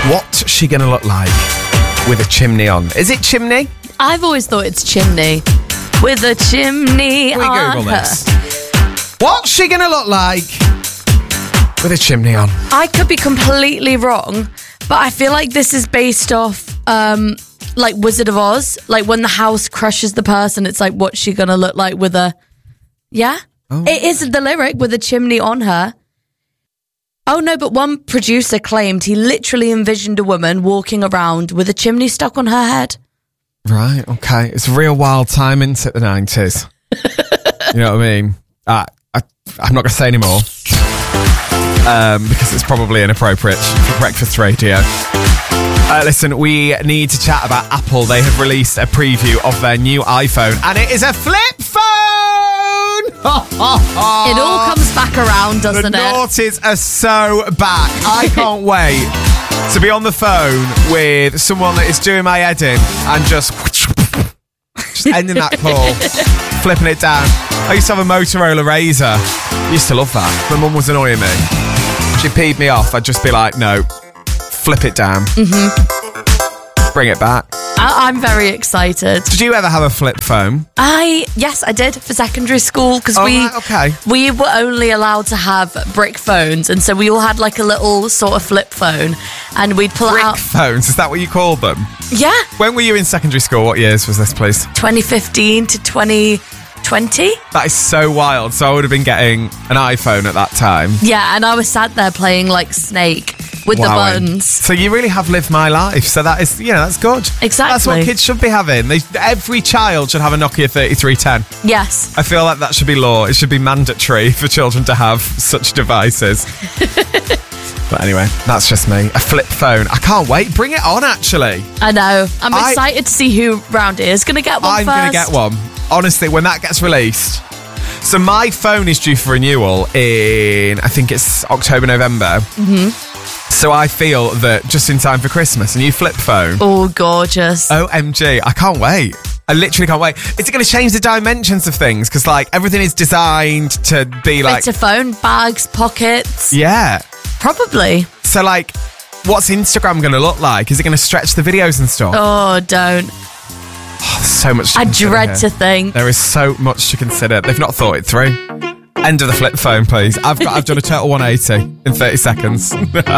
What's she gonna look like with a chimney on? Is it chimney? I've always thought it's chimney. With a chimney Can we on Google her. this? What's she gonna look like with a chimney on? I could be completely wrong, but I feel like this is based off like Wizard of Oz. Like when the house crushes the person, it's like, what's she gonna look like with a... Yeah? Oh. It is the lyric, with a chimney on her. Oh no, but one producer claimed he literally envisioned a woman walking around with a chimney stuck on her head. Right, okay. It's a real wild time, isn't it, the 90s? You know what I mean? I'm not going to say any more because it's probably inappropriate for breakfast radio. Listen, we need to chat about Apple. They have released a preview of their new iPhone, and it is a flip phone! It all comes back around, doesn't The it? noughties are so back. I can't wait to be on the phone with someone that is doing my head in and just ending that call, flipping it down. I used to have a Motorola Razr. Used to love that. My mum was annoying me. She peed me off. I'd just be like, no, flip it down. Bring it back. I'm very excited. Did you ever have a flip phone? Yes, I did for secondary school because Okay. we were only allowed to have brick phones, and so we all had like a little sort of flip phone, and we'd pull it Brick out. phones, is that what you called them? Yeah, When were you in secondary school? What years was this, please? 2015 to 2020. That is so wild. So I would have been getting an iPhone at that time. Yeah, and I was sat there playing like Snake with the Wowing. buttons. So you really have lived my life. So that is, that's good. Exactly. That's what kids should be having. Every child should have a Nokia 3310. Yes. I feel like that should be law. It should be mandatory for children to have such devices. But anyway, that's just me. A flip phone. I can't wait. Bring it on, actually. I know. I'm excited to see who round here is going to get one I'm first. going to get one. Honestly, when that gets released. So my phone is due for renewal in, I think it's October, November. So I feel that just in time for Christmas, a new flip phone. Oh, gorgeous. OMG, I can't wait. I literally can't wait. Is it going to change the dimensions of things? Because like everything is designed to be like... Better phone, bags, pockets. Yeah. Probably. So like, what's Instagram going to look like? Is it going to stretch the videos and stuff? Oh, don't. There's so much to I consider dread here. to think. There is so much to consider. They've not thought it through. End of the flip phone, please. I've done a total 180 in 30 seconds.